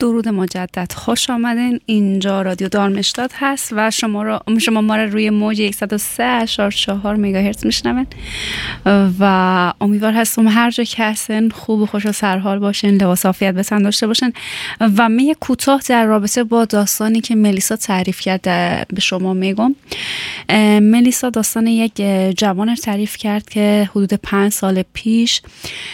درود مجدد، خوش آمدین. اینجا رادیو دارمشتاد هست و شما ما رو روی موج 103.4 مگاهرتز میشنون و امیدوار هستم هر جا که هستن خوب و خوش و سرحال باشین، لباس عافیت به تن داشته باشین. و من یک کوتاه در رابطه با داستانی که ملیسا تعریف کرد به شما میگم. ملیسا داستان یک جوان رو تعریف کرد که حدود 5 سال پیش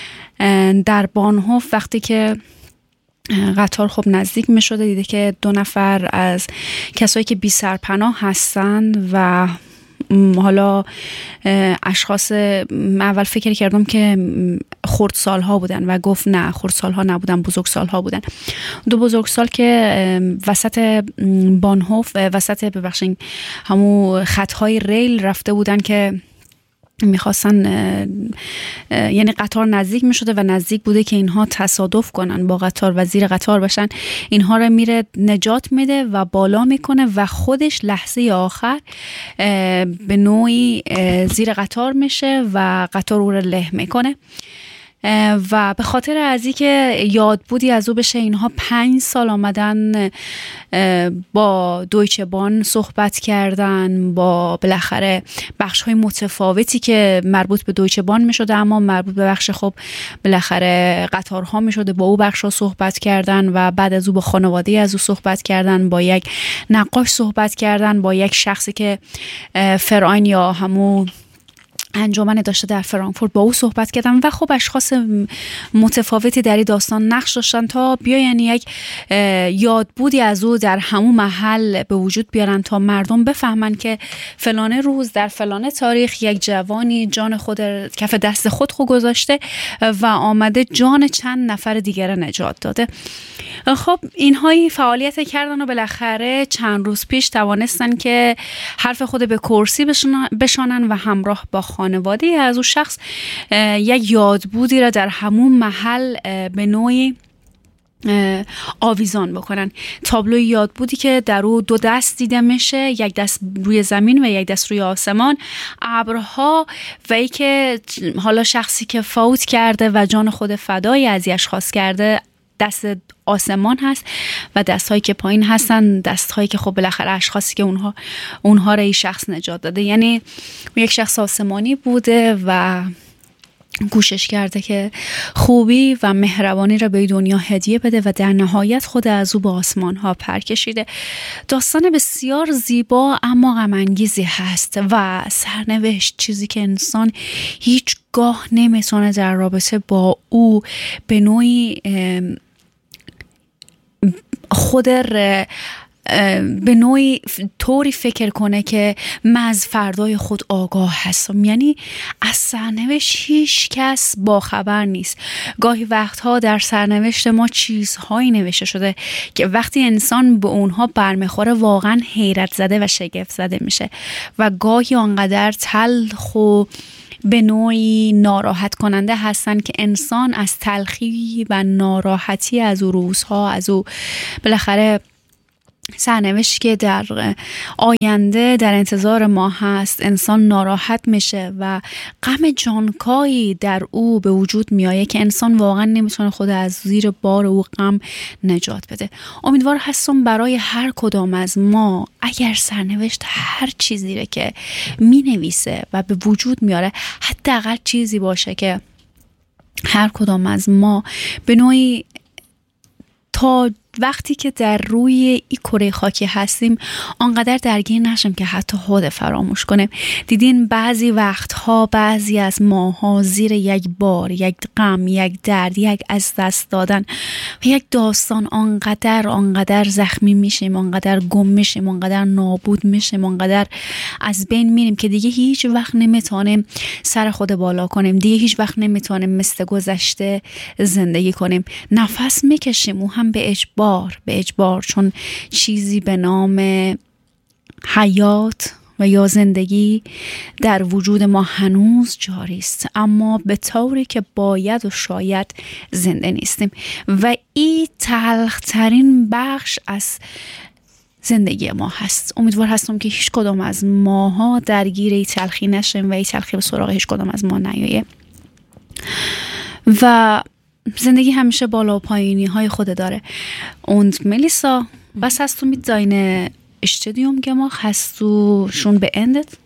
در بانهوف وقتی که قطار خب نزدیک می شده دیده که 2 نفر از کسایی که بی سرپناه هستن و حالا اشخاص، اول فکر کردم که خردسال‌ها بودن و گفت نه، خردسال‌ها نبودن، بزرگسال‌ها بودن. 2 بزرگسال که وسط بانهوف، وسط همون خطهای ریل رفته بودن که میخواستن، یعنی قطار نزدیک میشده و نزدیک بوده که اینها تصادف کنن با قطار و زیر قطار بشن. اینها رو میره نجات میده و بالا میکنه و خودش لحظه آخر به نوعی زیر قطار میشه و قطار او رو له میکنه. و به خاطر از این که یاد بودی از او بشه، اینها 5 سال آمدن با دویچه بان صحبت کردن، با بالاخره بخش های متفاوتی که مربوط به دویچه بان می شده اما مربوط به بخش خب بالاخره قطارها می شده، با او بخش ها صحبت کردن و بعد از او با خانواده از او صحبت کردن، با یک نقاش صحبت کردن، با یک شخصی که فراین یا همون انجمن داشته در فرانکفورت با او صحبت کردم و خب اشخاص متفاوتی در این داستان نقش داشتن تا بیاین یک یادبودی از او در همون محل به وجود بیارن تا مردم بفهمن که فلانه روز در فلانه تاریخ یک جوانی جان خود کف دست خود گذاشته و آمده جان چند نفر دیگر نجات داده. خب اینهایی فعالیت کردن و بالاخره چند روز پیش توانستن که حرف خود به کرسی بشانن و همراه با خانواده از اون شخص یک یادبودی را در همون محل به نوعی آویزان بکنن. تابلوی یادبودی که در او 2 دست دیده میشه، یک دست روی زمین و یک دست روی آسمان، ابرها و ای که حالا شخصی که فوت کرده و جان خود فدای از اشخاص کرده دست آسمان هست و دست‌هایی که پایین هستن دست‌هایی که خب بالاخره اشخاصی که اونها را این شخص نجات داده. یعنی یک شخص آسمانی بوده و کوشش کرده که خوبی و مهربانی را به دنیا هدیه بده و در نهایت خود از او به آسمان ها پر کشیده. داستان بسیار زیبا اما غم انگیزی هست و سرنوشت، چیزی که انسان هیچگاه نمیتونه در رابطه با او به نوعی به نوعی طوری فکر کنه که من از فردای خود آگاه هستم. یعنی از سرنوشت هیچ کس باخبر نیست. گاهی وقتها در سرنوشت ما چیزهایی نوشته شده که وقتی انسان به اونها برمیخوره واقعا حیرت زده و شگفت زده میشه و گاهی آنقدر تلخ و به نوعی ناراحت کننده هستن که انسان از تلخی و ناراحتی از او روزها، از او بالاخره سرنوشتی که در آینده در انتظار ما هست، انسان ناراحت میشه و غم جانکایی در او به وجود میایه که انسان واقعا نمیتونه خود از زیر بار او غم نجات بده. امیدوار هستم برای هر کدام از ما اگر سرنوشت هر چیزی رو که مینویسه و به وجود میاره حداقل چیزی باشه که هر کدام از ما به نوعی تا وقتی که در روی این کره خاکی هستیم آنقدر درگیر نشیم که حتی خود فراموش کنیم. دیدین بعضی وقتها بعضی از ماها زیر یک بار، یک غم، یک درد، یک از دست دادن و یک داستان آنقدر زخمی میشیم، آنقدر گم میشیم، آنقدر نابود میشیم، آنقدر از بین میریم که دیگه هیچ وقت نمیتونیم سر خود بالا کنیم، دیگه هیچ وقت نمیتونیم مثل گذشته زندگی کنیم. نفس میکشیم و هم به اجبار، چون چیزی به نام حیات و یا زندگی در وجود ما هنوز جاری است، اما به طوری که باید و شاید زنده نیستیم و این تلخترین بخش از زندگی ما هست. امیدوار هستم که هیچ کدام از ماها درگیر این تلخی نشیم و این تلخی به سراغ هیچ کدام از ما نیایه. و Zindagi hamische بالا و پایینی های خود dare. Und Melissa, was hast du mit deinem Studium gemacht? Hast du schon beendet?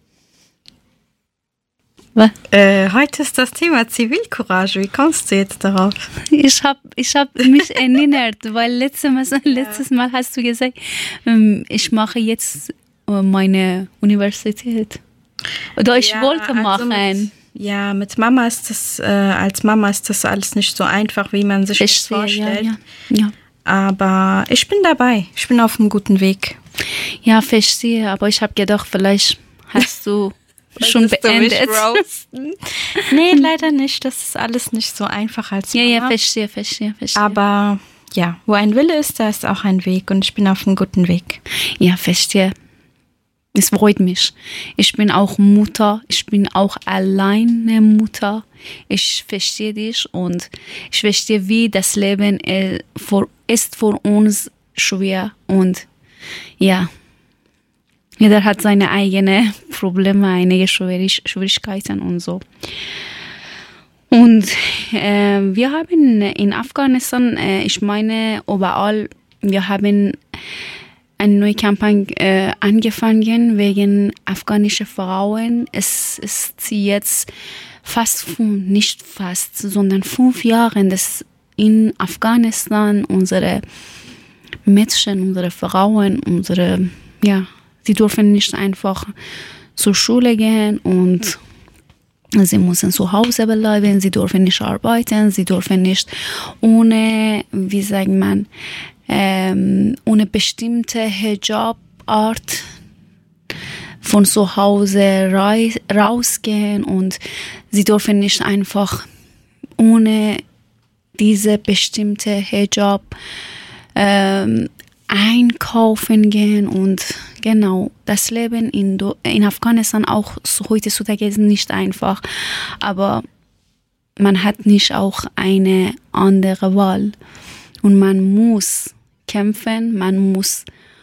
Was? Heute ist das Thema Zivilcourage. Wie kommst du jetzt darauf? Ich hab mich erinnert, weil letztes Mal hast du gesagt, ich mache jetzt meine Universität. Oder ich wollte machen. Mit Mama ist das, als Mama ist das alles nicht so einfach, wie man sich das vorstellt. Ja. Aber ich bin dabei. Ich bin auf einem guten Weg. Ja, verstehe. Aber ich habe gedacht, vielleicht hast du schon beendet. Nee, leider nicht. Das ist alles nicht so einfach als Mama. Ja, verstehe. Aber ja, wo ein Wille ist, da ist auch ein Weg. Und ich bin auf einem guten Weg. Ja, verstehe. Es freut mich. Ich bin auch Mutter. Ich bin auch alleine Mutter. Ich verstehe dich und ich verstehe, wie das Leben ist für uns schwer. Und ja, jeder hat seine eigenen Probleme, einige Schwierigkeiten und so. Und wir haben in Afghanistan, ich meine überall, wir haben eine neue Kampagne angefangen wegen afghanischer Frauen. Es ist jetzt nicht fast, sondern 5 Jahre, dass in Afghanistan unsere Mädchen, unsere Frauen, sie dürfen nicht einfach zur Schule gehen und sie müssen zu Hause bleiben, sie dürfen nicht arbeiten, sie dürfen nicht ohne, wie sagt man, ohne bestimmte Hijab-Art von zu Hause rausgehen und sie dürfen nicht einfach ohne diese bestimmte Hijab einkaufen gehen. Und genau, das Leben in Afghanistan auch heutzutage ist nicht einfach, aber man hat nicht auch eine andere Wahl und man muss kämpfen, man muss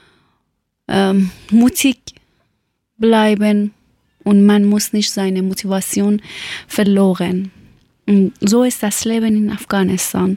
mutig bleiben und man muss nicht seine Motivation verloren. Und so ist das Leben in Afghanistan.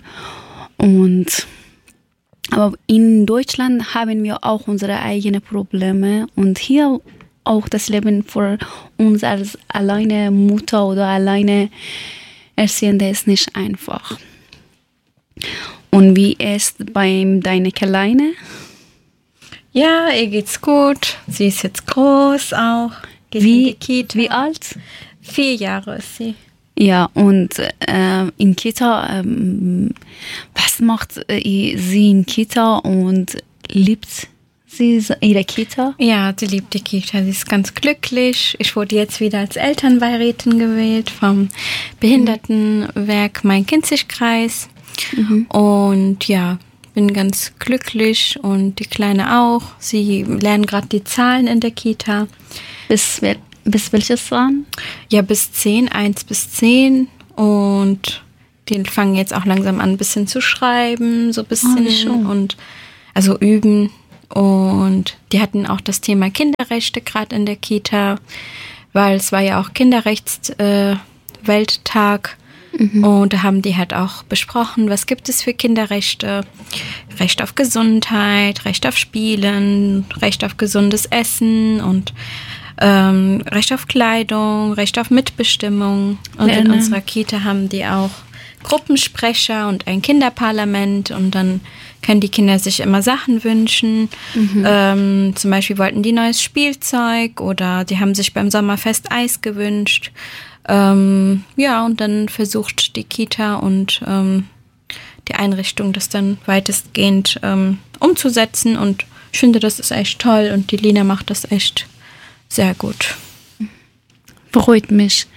Aber in Deutschland haben wir auch unsere eigenen Probleme und hier auch das Leben für uns als alleine Mutter oder alleine Erziehende ist nicht einfach. Und wie ist bei deiner Kleine? Ja, ihr geht's gut. Sie ist jetzt groß auch. Wie alt? 4 Jahre ist sie. Ja, und in Kita, was macht sie in Kita und liebt sie ihre Kita? Ja, sie liebt die Kita. Sie ist ganz glücklich. Ich wurde jetzt wieder als Elternbeirätin gewählt vom Behindertenwerk Main-Kinzig-Kreis. Und ja, bin ganz glücklich und die Kleine auch. Sie lernen gerade die Zahlen in der Kita. Bis welches Jahren? Ja, bis 10, 1 bis 10. Und die fangen jetzt auch langsam an, ein bisschen zu schreiben, so ein bisschen und also üben. Und die hatten auch das Thema Kinderrechte gerade in der Kita, weil es war ja auch Kinderrechtswelttag. Und da haben die halt auch besprochen, was gibt es für Kinderrechte? Recht auf Gesundheit, Recht auf Spielen, Recht auf gesundes Essen und Recht auf Kleidung, Recht auf Mitbestimmung. Und in unserer Kita haben die auch Gruppensprecher und ein Kinderparlament und dann können die Kinder sich immer Sachen wünschen. Zum Beispiel wollten die neues Spielzeug oder die haben sich beim Sommerfest Eis gewünscht. Und dann versucht die Kita und die Einrichtung das dann weitestgehend umzusetzen und ich finde, das ist echt toll und die Lina macht das echt sehr gut. Beruhigt mich.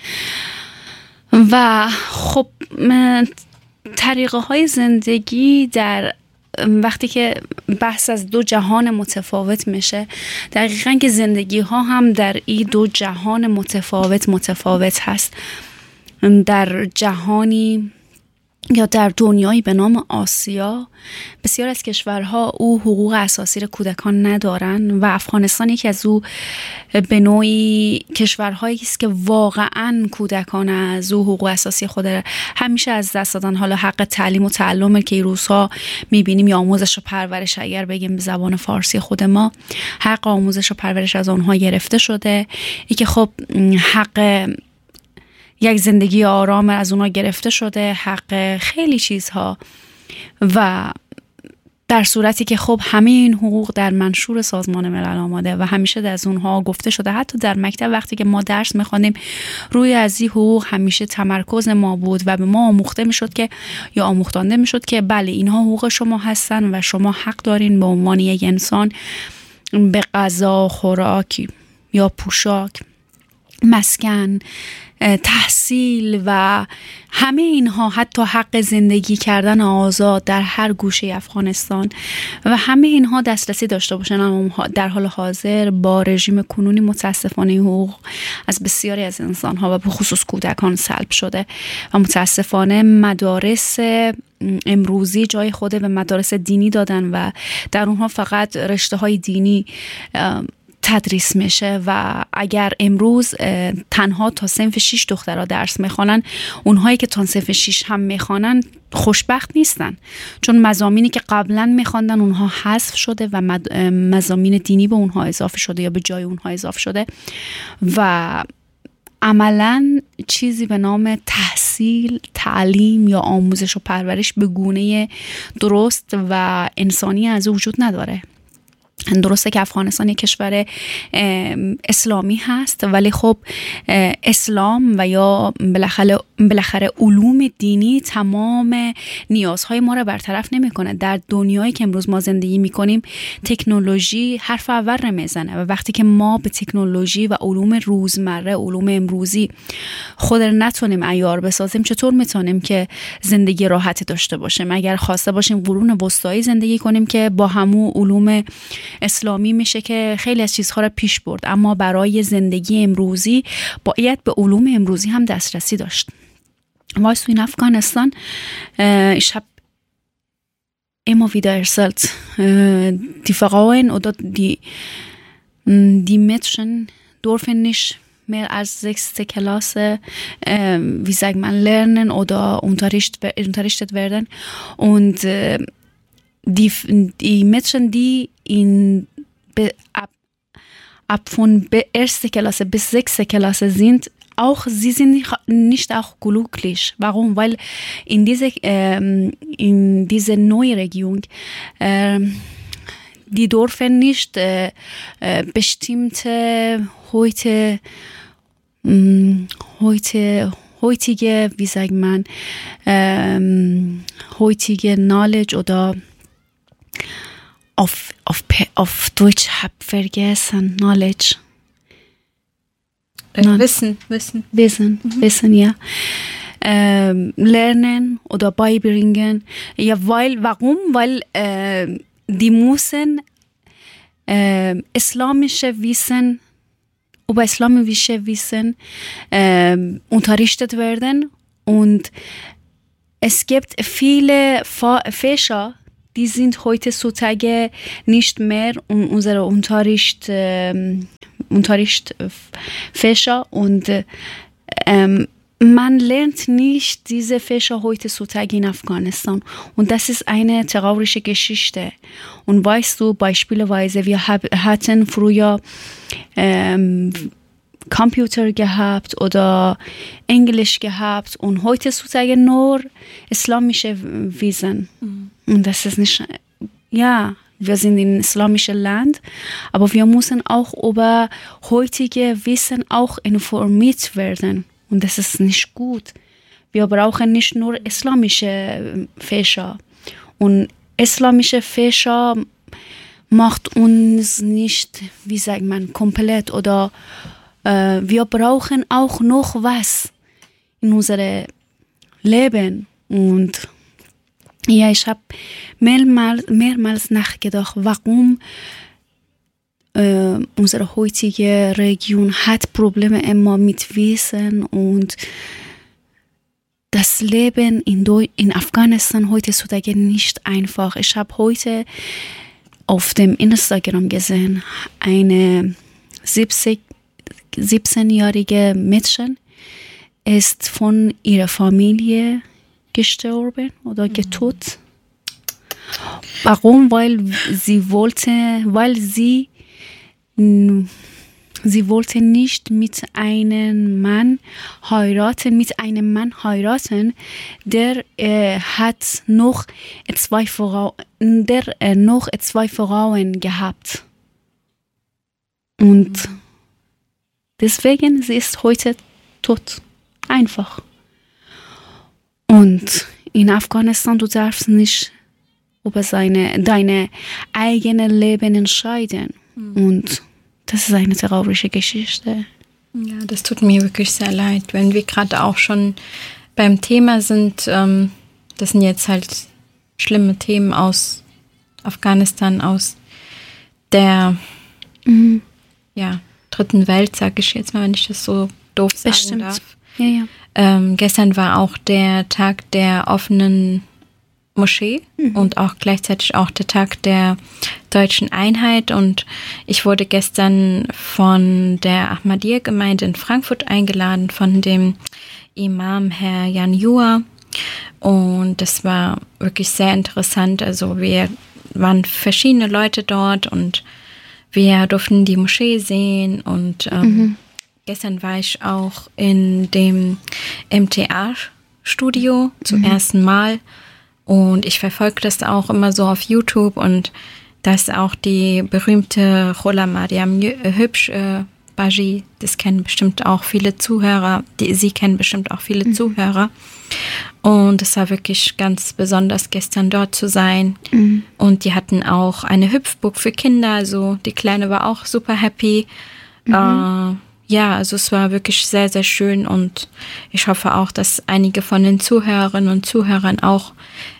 و خب طریقه های زندگی در وقتی که بحث از 2 جهان متفاوت میشه دقیقاً که زندگی ها هم در این 2 جهان متفاوت هست. در جهانی یا در دنیایی به نام آسیا بسیار از کشورها او حقوق اساسی کودکان ندارن و افغانستان یکی از او به نوعی کشورهایی است که واقعا کودکان از او حقوق اساسی خود همیشه از دست دادن. حالا حق تعلیم و تعلم که این روزها میبینیم یا آموزش و پرورش، اگر بگیم به زبان فارسی خود ما، حق آموزش و پرورش از آنها گرفته شده. ای که خب حق یک زندگی آرام از اونا گرفته شده، حق خیلی چیزها، و در صورتی که خب همه این حقوق در منشور سازمان ملل آماده و همیشه از اونها گفته شده. حتی در مکتب وقتی که ما درس می‌خوانیم روی از این حقوق همیشه تمرکز ما بود و به ما آموخته میشد که یا آموختانده میشد که بله اینها حقوق شما هستن و شما حق دارین به عنوان یک انسان به غذا، خوراک یا پوشاک، مسکن، تحصیل و همه اینها، حتی حق زندگی کردن آزاد در هر گوشه افغانستان و همه اینها دسترسی داشته باشن. اما در حال حاضر با رژیم کنونی متاسفانه حقوق از بسیاری از انسانها و به خصوص کودکان سلب شده و متاسفانه مدارس امروزی جای خود به مدارس دینی دادن و در اونها فقط رشته های دینی تدریس میشه و اگر امروز تنها تا صنف 6 دخترها درس میخوانن، اونهایی که تا صنف 6 هم میخوانن خوشبخت نیستن، چون مضامینی که قبلا میخواندن اونها حذف شده و مضامین دینی به اونها اضافه شده یا به جای اونها اضافه شده و عملاً چیزی به نام تحصیل، تعلیم یا آموزش و پرورش به گونه درست و انسانی از وجود نداره. درسته که افغانستان یک کشور اسلامی هست، ولی خب اسلام و یا بالاخره علوم دینی تمام نیازهای ما را برطرف نمیکنه. در دنیایی که امروز ما زندگی میکنیم تکنولوژی حرف اول را میزنه و وقتی که ما به تکنولوژی و علوم روزمره، علوم امروزی خود را نتونیم عیار بسازیم، چطور میتونیم که زندگی راحتی داشته باشیم؟ اگر خواسته باشیم قرون وسطایی زندگی کنیم که با همون علوم اسلامی میشه که خیلی از چیزها را پیش برد، اما برای زندگی امروزی باید به علوم امروزی هم دسترسی داشت. Was du in Afghanistan, ich habe immer wieder erzählt, die Frauen oder die Mädchen dürfen nicht mehr als 6. Klasse, wie sagt man, lernen oder unterrichtet werden. Und die Mädchen, die ab von 1. Klasse bis 6. Klasse sind, auch sie sind nicht auch glücklich. Warum? Weil in diese neue Region die dürfen nicht bestimmte heutige, wie sagt man, heutige Knowledge oder auf Deutsch hab vergessen, Knowledge. Wissen, ja. Lernen oder beibringen. Ja, warum? Weil die müssen islamische Wissen unterrichtet werden und es gibt viele Fächer, die sind heutzutage nicht mehr unsere Unterrichtsfächer und man lernt nicht diese Fächer heutzutage in Afghanistan und das ist eine traurige Geschichte. Und weißt du, beispielsweise wir hatten früher Computer gehabt oder Englisch gehabt und heutzutage nur islamische Wissen. Und das ist nicht, ja, wir sind in einem islamischen Land, aber wir müssen auch über heutige Wissen auch informiert werden. Und das ist nicht gut. Wir brauchen nicht nur islamische Fächer. Und islamische Fächer macht uns nicht, wie sagt man, komplett oder wir brauchen auch noch was in unserem Leben. Und ja, ich habe mehrmals nachgedacht, warum unsere heutige Region hat Probleme immer mit Wissen und das Leben in Afghanistan heutzutage nicht einfach. Ich habe heute auf dem Instagram gesehen, eine 17-jährige Mädchen ist von ihrer Familie gestorben oder getötet. Warum? Weil sie wollte nicht mit einem Mann heiraten, der hat noch zwei Frauen gehabt. Und deswegen, sie ist heute tot. Einfach. Und in Afghanistan, du darfst nicht über deine eigene Leben entscheiden. Und das ist eine traurige Geschichte. Ja, das tut mir wirklich sehr leid, wenn wir gerade auch schon beim Thema sind. Das sind jetzt halt schlimme Themen aus Afghanistan, aus der dritten Welt, sage ich jetzt mal, wenn ich das so doof sagen darf. Ja. Gestern war auch der Tag der offenen Moschee und auch gleichzeitig auch der Tag der deutschen Einheit. Und ich wurde gestern von der Ahmadiyya-Gemeinde in Frankfurt eingeladen, von dem Imam Herr Jan Jua. Und das war wirklich sehr interessant. Also wir waren verschiedene Leute dort und wir durften die Moschee sehen. Und gestern war ich auch in dem MTA-Studio zum ersten Mal. Und ich verfolge das auch immer so auf YouTube. Und da ist auch die berühmte Chola Mariam Hübsch Baji. Das kennen bestimmt auch viele Zuhörer. Sie kennen bestimmt auch viele Zuhörer. Und es war wirklich ganz besonders, gestern dort zu sein. Und die hatten auch eine Hüpfburg für Kinder. Also die Kleine war auch super happy. Ja, also es war wirklich sehr, sehr schön und ich hoffe auch, dass einige von den Zuhörerinnen und Zuhörern auch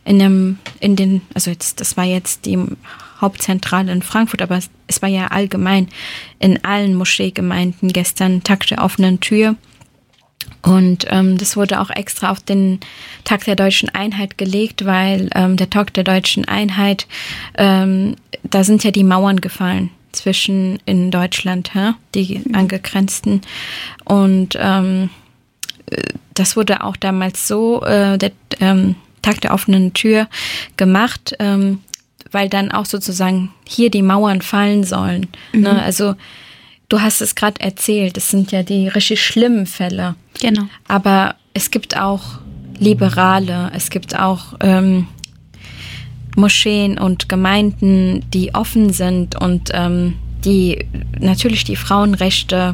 das war jetzt die Hauptzentrale in Frankfurt, aber es war ja allgemein in allen Moscheegemeinden gestern Tag der offenen Tür. Und das wurde auch extra auf den Tag der deutschen Einheit gelegt, weil der Tag der deutschen Einheit, da sind ja die Mauern gefallen zwischen in Deutschland, die angegrenzten. Und das wurde auch damals so, der Tag der offenen Tür gemacht, weil dann auch sozusagen hier die Mauern fallen sollen. Ne? Also du hast es gerade erzählt, das sind ja die richtig schlimmen Fälle. Genau. Aber es gibt auch Liberale, es gibt auch Moscheen und Gemeinden, die offen sind und die natürlich die Frauenrechte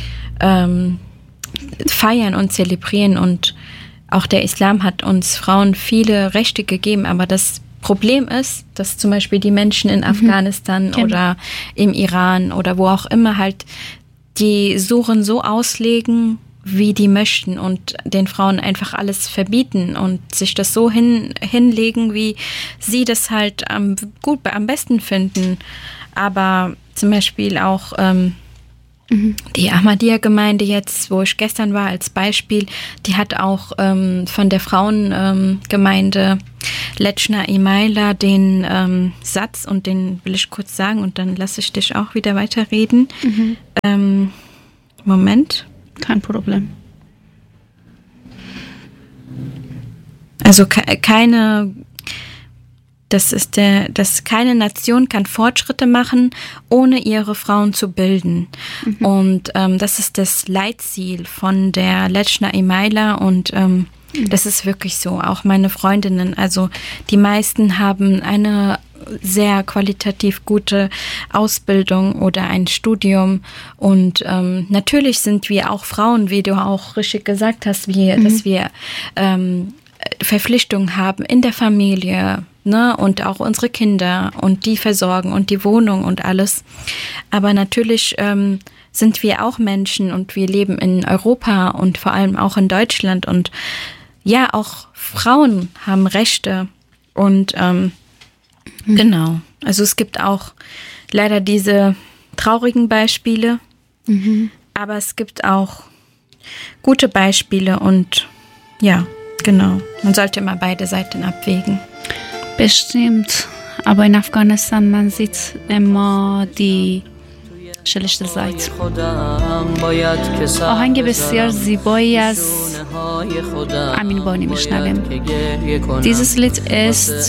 feiern und zelebrieren. Und auch der Islam hat uns Frauen viele Rechte gegeben, aber das Problem ist, dass zum Beispiel die Menschen in Afghanistan oder im Iran oder wo auch immer halt die Suren so auslegen, wie die möchten und den Frauen einfach alles verbieten und sich das so hinlegen, wie sie das halt am besten finden. Aber zum Beispiel auch die Ahmadiyya-Gemeinde jetzt, wo ich gestern war als Beispiel, die hat auch von der Frauengemeinde Lechna Imaila den Satz, und den will ich kurz sagen und dann lasse ich dich auch wieder weiterreden. Moment. Kein Problem. Also keine Nation kann Fortschritte machen, ohne ihre Frauen zu bilden. Und das ist das Leitziel von der Lechna Imaila und das ist wirklich so. Auch meine Freundinnen, also die meisten haben eine sehr qualitativ gute Ausbildung oder ein Studium und natürlich sind wir auch Frauen, wie du auch richtig gesagt hast, dass wir Verpflichtungen haben in der Familie, ne, und auch unsere Kinder und die versorgen und die Wohnung und alles. Aber natürlich sind wir auch Menschen und wir leben in Europa und vor allem auch in Deutschland und ja, auch Frauen haben Rechte und genau. Also es gibt auch leider diese traurigen Beispiele, aber es gibt auch gute Beispiele und ja, Genau, man sollte immer beide Seiten abwägen. Bestimmt, aber in Afghanistan man sieht immer die schlechte Seite. آهنگ بسیار زیبایی از امین بانی میشنویم. Dieses Lied ist